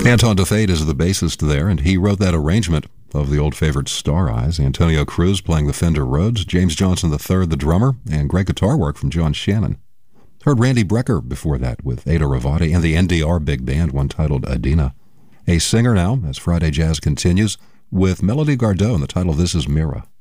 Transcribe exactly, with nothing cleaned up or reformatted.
Anton DeFade is the bassist there, and he wrote that arrangement of the old favorite Star Eyes. Antonio Cruz playing the Fender Rhodes, James Johnson the third, the drummer, and great guitar work from John Shannon. Heard Randy Brecker before that with Ada Ravati and the N D R Big Band, one titled Adina. A singer now, as Friday Jazz continues, with Melody Gardot, and the title of this is Mira.